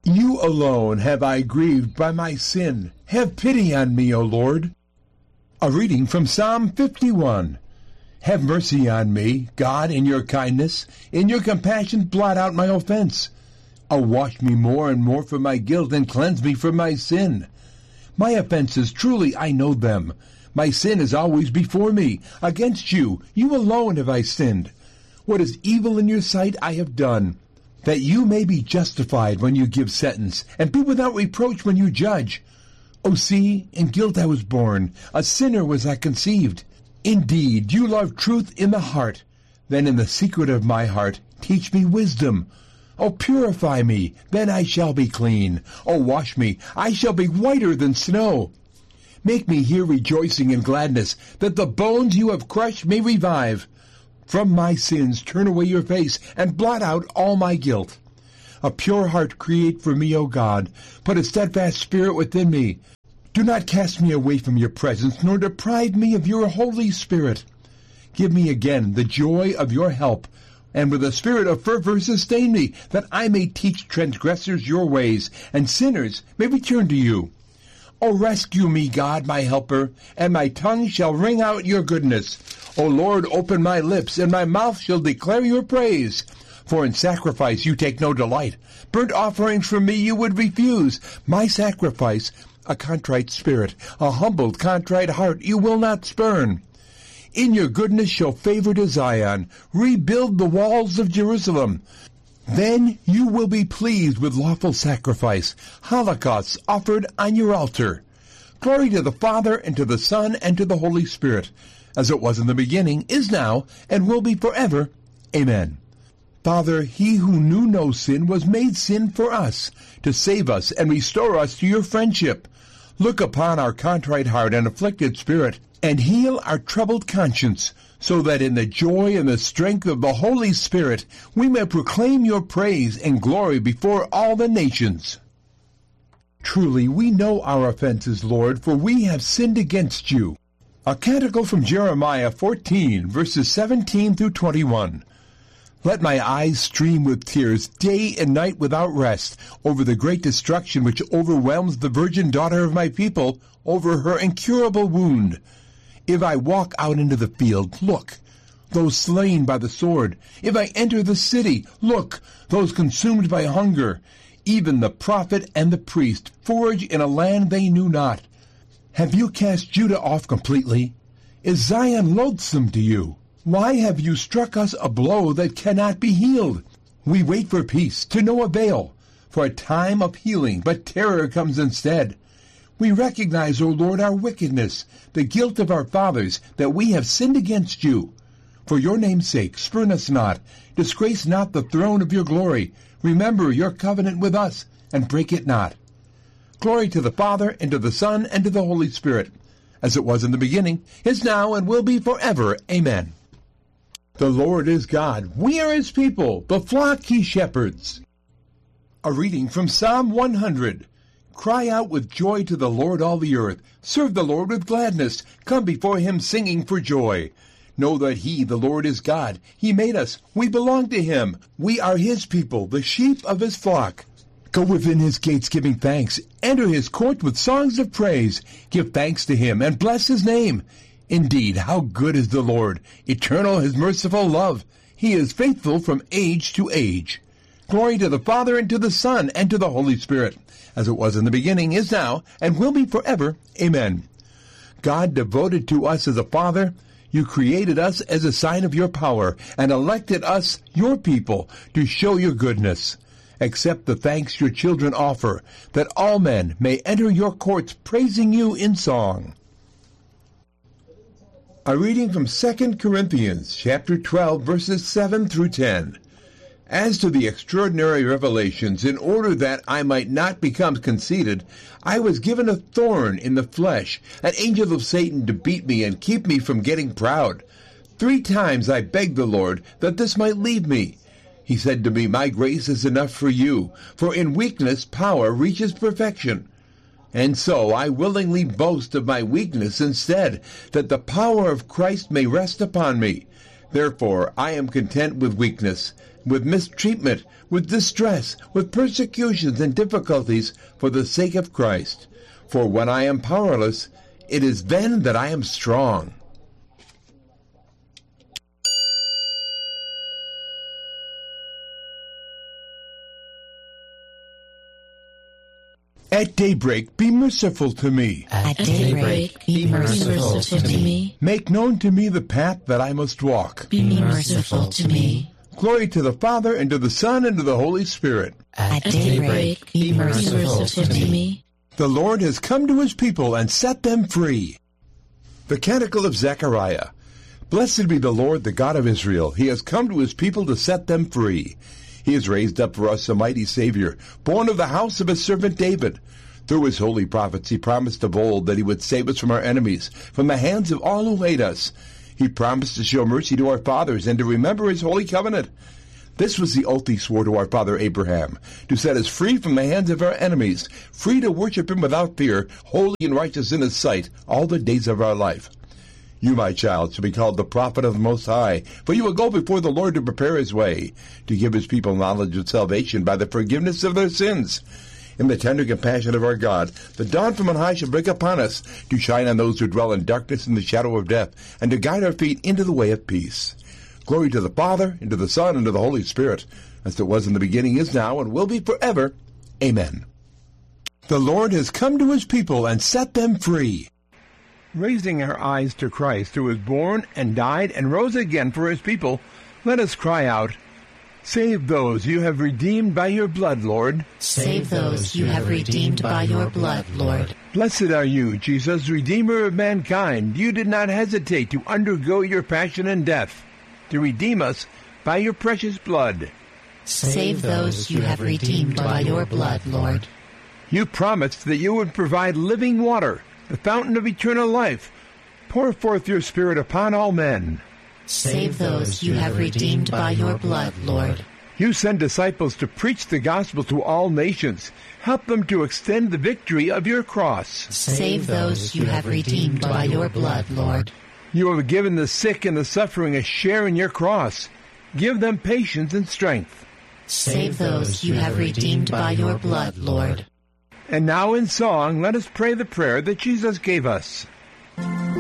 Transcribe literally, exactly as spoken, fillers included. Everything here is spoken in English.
You alone have I grieved by my sin. Have pity on me, O Lord. A reading from Psalm fifty-one. Have mercy on me, God, in your kindness. In your compassion blot out my offense. O wash me more and more from my guilt, and cleanse me from my sin. My offenses, truly I know them. My sin is always before me. Against you, you alone have I sinned. What is evil in your sight I have done, that you may be justified when you give sentence, and be without reproach when you judge. O see, in guilt I was born, a sinner was I conceived. Indeed, you love truth in the heart. Then in the secret of my heart, teach me wisdom. O purify me, then I shall be clean. O wash me, I shall be whiter than snow. Make me hear rejoicing and gladness, that the bones you have crushed may revive. From my sins turn away your face, and blot out all my guilt. A pure heart create for me, O God. Put a steadfast spirit within me. Do not cast me away from your presence, nor deprive me of your Holy Spirit. Give me again the joy of your help, and with a spirit of fervor sustain me, that I may teach transgressors your ways, and sinners may return to you. O rescue me, God, my helper, and my tongue shall ring out your goodness. O Lord, open my lips, and my mouth shall declare your praise. For in sacrifice you take no delight. Burnt offerings from me you would refuse. My sacrifice, a contrite spirit, a humbled, contrite heart you will not spurn. In your goodness show favor to Zion. Rebuild the walls of Jerusalem. Then you will be pleased with lawful sacrifice, holocausts offered on your altar. Glory to the Father, and to the Son, and to the Holy Spirit, as it was in the beginning, is now, and will be forever. Amen. Father, he who knew no sin was made sin for us, to save us and restore us to your friendship. Look upon our contrite heart and afflicted spirit, and heal our troubled conscience, so that in the joy and the strength of the Holy Spirit we may proclaim your praise and glory before all the nations. Truly we know our offenses, Lord, for we have sinned against you. A canticle from Jeremiah fourteen, verses seventeen through twenty-one. Let my eyes stream with tears day and night without rest over the great destruction which overwhelms the virgin daughter of my people, over her incurable wound. If I walk out into the field, look, those slain by the sword. If I enter the city, look, those consumed by hunger. Even the prophet and the priest forage in a land they knew not. Have you cast Judah off completely? Is Zion loathsome to you? Why have you struck us a blow that cannot be healed? We wait for peace, to no avail, for a time of healing, but terror comes instead. We recognize, O Lord, our wickedness, the guilt of our fathers, that we have sinned against you. For your name's sake, spurn us not, disgrace not the throne of your glory. Remember your covenant with us, and break it not. Glory to the Father, and to the Son, and to the Holy Spirit, as it was in the beginning, is now, and will be forever. Amen. The Lord is God. We are his people, the flock he shepherds. A reading from Psalm one hundred. Cry out with joy to the Lord, all the earth. Serve the Lord with gladness. Come before him singing for joy. Know that he, the Lord, is God. He made us. We belong to him. We are his people, the sheep of his flock. Go within his gates giving thanks. Enter his court with songs of praise. Give thanks to him and bless his name. Indeed, how good is the Lord! Eternal his merciful love. He is faithful from age to age. Glory to the Father, and to the Son, and to the Holy Spirit, as it was in the beginning, is now, and will be forever. Amen. God, devoted to us as a Father, you created us as a sign of your power, and elected us, your people, to show your goodness. Accept the thanks your children offer, that all men may enter your courts praising you in song. A reading from Second Corinthians, chapter twelve, verses seven through ten. As to the extraordinary revelations, in order that I might not become conceited, I was given a thorn in the flesh, an angel of Satan to beat me and keep me from getting proud. Three times I begged the Lord that this might leave me. He said to me, My grace is enough for you, for in weakness power reaches perfection. And so I willingly boast of my weakness instead, that the power of Christ may rest upon me. Therefore I am content with weakness, with mistreatment, with distress, with persecutions and difficulties for the sake of Christ. For when I am powerless, it is then that I am strong. At daybreak, be merciful to me. At daybreak, be merciful to me. Make known to me the path that I must walk. Be merciful to me. Glory to the Father, and to the Son, and to the Holy Spirit. At daybreak, be merciful to me. The Lord has come to his people and set them free. The Canticle of Zechariah. Blessed be the Lord, the God of Israel. He has come to his people to set them free. He has raised up for us a mighty Savior, born of the house of his servant David. Through his holy prophets he promised of old that he would save us from our enemies, from the hands of all who hate us. He promised to show mercy to our fathers and to remember his holy covenant. This was the oath he swore to our father Abraham, to set us free from the hands of our enemies, free to worship him without fear, holy and righteous in his sight, all the days of our life. You, my child, shall be called the prophet of the Most High, for you will go before the Lord to prepare his way, to give his people knowledge of salvation by the forgiveness of their sins. In the tender compassion of our God, the dawn from on high shall break upon us, to shine on those who dwell in darkness and the shadow of death, and to guide our feet into the way of peace. Glory to the Father, and to the Son, and to the Holy Spirit, as it was in the beginning, is now, and will be forever. Amen. The Lord has come to his people and set them free. Raising our eyes to Christ, who was born and died and rose again for his people, let us cry out, Save those you have redeemed by your blood, Lord. Save those you have redeemed by your blood, Lord. Blessed are you, Jesus, Redeemer of mankind. You did not hesitate to undergo your passion and death, to redeem us by your precious blood. Save those you have redeemed by your blood, Lord. You promised that you would provide living water, the fountain of eternal life. Pour forth your Spirit upon all men. Save those you have redeemed by your blood, Lord. You send disciples to preach the gospel to all nations. Help them to extend the victory of your cross. Save those you have redeemed by your blood, Lord. You have given the sick and the suffering a share in your cross. Give them patience and strength. Save those you have redeemed by your blood, Lord. And now in song, let us pray the prayer that Jesus gave us.